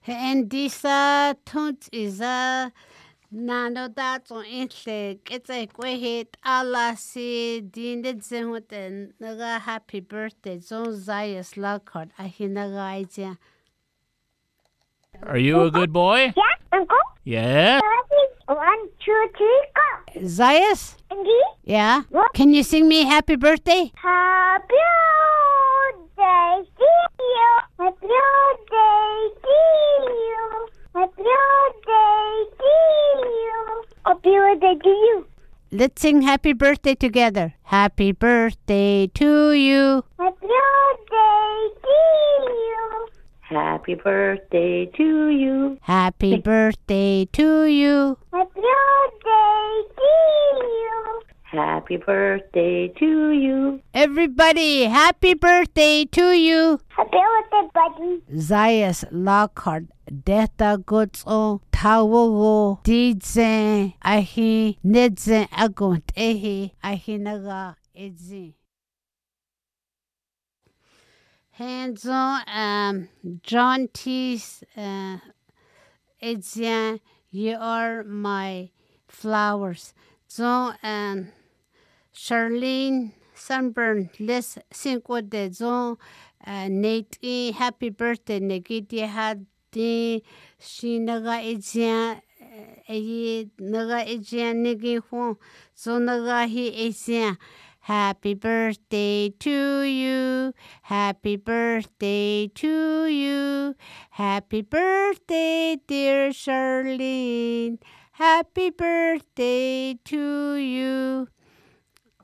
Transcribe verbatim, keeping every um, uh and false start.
And this uh tunes is a nano that on intle it's a hit ala si din de zen naga happy birthday zon zayas lakard ahinaga idea. Are you a good boy? Yeah, Uncle. Yeah. One, two, three, go. Zayas? Andy? Yeah? What? Can you sing me happy birthday? Happy birthday to you. Happy birthday to you. Happy birthday to you. Happy birthday to you. Let's sing happy birthday together. Happy birthday to you. Happy birthday to you. Happy birthday to you. Happy birthday to you. Happy birthday to you. Happy birthday to you. Everybody, happy birthday to you. Happy birthday, buddy. Zayas Lockhart, Deta Gotso, Tawogo, Didze, Ahi, Nedze Agunt, Ehi, Ahinaga, Edzi. Hands on, um, John T's, uh, Edzian, you are my flowers. So, um, Charlene Sunburn, let's sing with the zone. Uh, Nate, happy birthday, Negiti had the she naga ejian, a naga ejian negi home, so naga he ejian. Happy birthday to you. Happy birthday to you. Happy birthday, dear Charlene. Happy birthday to you.